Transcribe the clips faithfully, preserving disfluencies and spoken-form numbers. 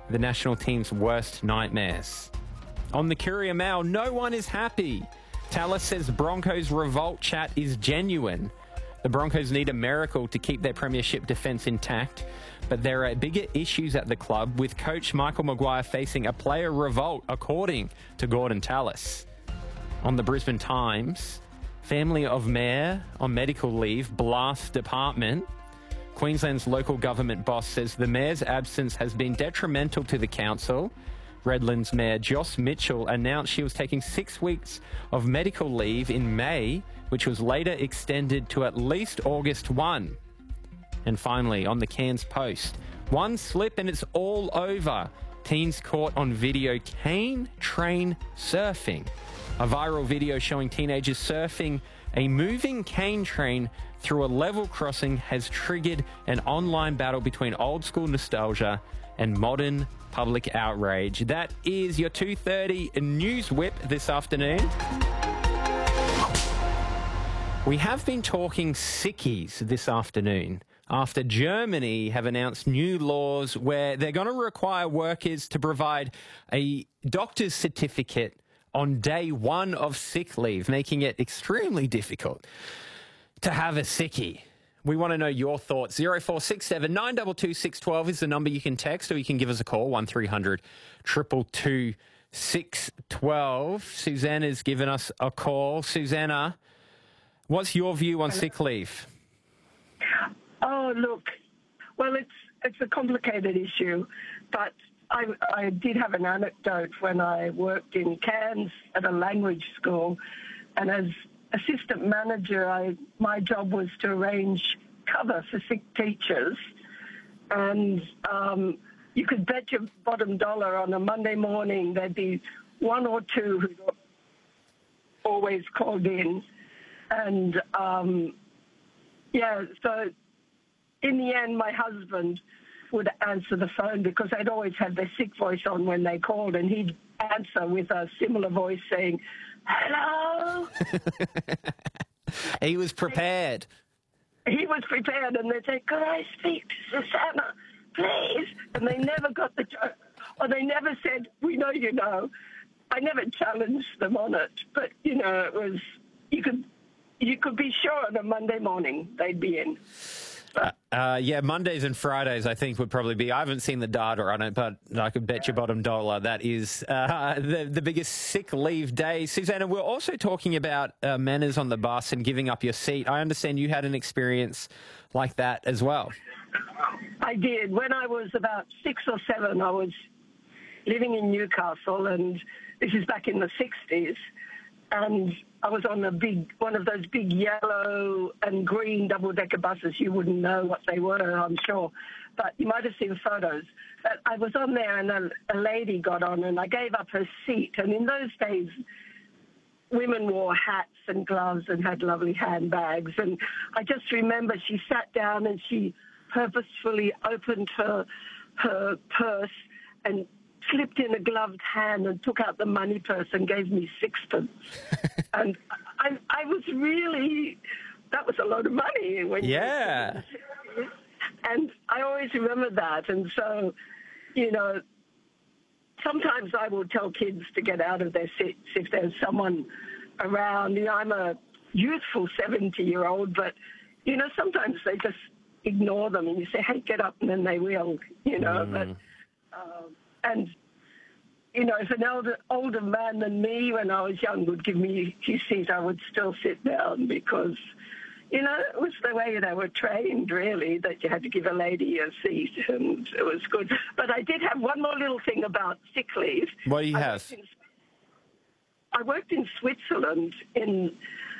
the national team's worst nightmares. On the Courier Mail, no one is happy. Tallis says Broncos revolt chat is genuine. The Broncos need a miracle to keep their premiership defence intact, but there are bigger issues at the club, with coach Michael Maguire facing a player revolt, according to Gordon Tallis. On the Brisbane Times, family of mayor on medical leave blasts department. Queensland's local government boss says the mayor's absence has been detrimental to the council. Redlands Mayor Joss Mitchell announced she was taking six weeks of medical leave in May, which was later extended to at least August first. And finally, on the Cairns Post, one slip and it's all over. Teens caught on video cane train surfing. A viral video showing teenagers surfing a moving cane train through a level crossing has triggered an online battle between old school nostalgia and modern public outrage. That is your two thirty News Whip this afternoon. We have been talking sickies this afternoon after Germany have announced new laws where they're going to require workers to provide a doctor's certificate on day one of sick leave, making it extremely difficult to have a sickie. We want to know your thoughts. zero four six seven nine two two six one two is the number you can text, or you can give us a call, one three hundred two two two six one two. Susanna's given us a call. Susanna, what's your view on sick leave? Oh, look, well, it's it's a complicated issue, but I, I did have an anecdote when I worked in Cairns at a language school, and as assistant manager, I my job was to arrange cover for sick teachers, and um, you could bet your bottom dollar on a Monday morning there'd be one or two who always called in, and um, yeah, so in the end, my husband would answer the phone because they'd always had their sick voice on when they called, and he'd answer with a similar voice saying, "Hello." He was prepared. He was prepared, and they'd say, "Could I speak to Susanna, please?" And they never got the joke, or they never said, "We know you know." I never challenged them on it, but you know, it was you could you could be sure on a Monday morning they'd be in. Uh, uh, yeah, Mondays and Fridays, I think, would probably be. I haven't seen the data on it, but I could bet your bottom dollar that is uh, the, the biggest sick leave day. Susanna, we're also talking about uh, manners on the bus and giving up your seat. I understand you had an experience like that as well. I did. When I was about six or seven, I was living in Newcastle, and this is back in the sixties, and I was on a big, one of those big yellow and green double-decker buses. You wouldn't know what they were, I'm sure, but you might have seen photos. But I was on there, and a, a lady got on, and I gave up her seat. And in those days, women wore hats and gloves and had lovely handbags. And I just remember she sat down and she purposefully opened her her purse and slipped in a gloved hand and took out the money purse and gave me sixpence. And I, I was really, that was a lot of money. When yeah. You, and I always remember that. And so, you know, sometimes I will tell kids to get out of their seats if there's someone around. You know, I'm a youthful seventy-year-old, but, you know, sometimes they just ignore them and you say, hey, get up, and then they will, you know. Mm. But, um, and, you know, if an elder, older man than me when I was young would give me his seat, I would still sit down because, you know, it was the way they were trained, really, that you had to give a lady a seat, and it was good. But I did have one more little thing about sick leave. What do you I have? Worked in, I worked in Switzerland in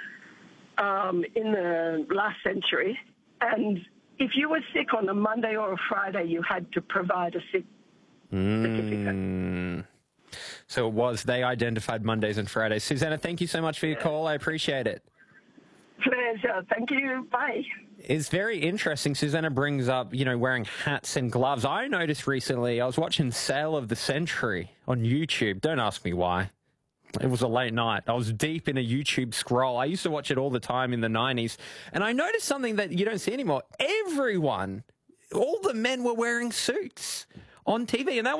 um, in the last century, and if you were sick on a Monday or a Friday, you had to provide a sick certificate. Mm. So it was, they identified Mondays and Fridays. Susanna, thank you so much for your call. I appreciate it. Pleasure. Thank you. Bye. It's very interesting. Susanna brings up, you know, wearing hats and gloves. I noticed recently, I was watching Sale of the Century on YouTube. Don't ask me why. It was a late night. I was deep in a YouTube scroll. I used to watch it all the time in the nineties. And I noticed something that you don't see anymore. Everyone, all the men were wearing suits on T V. And that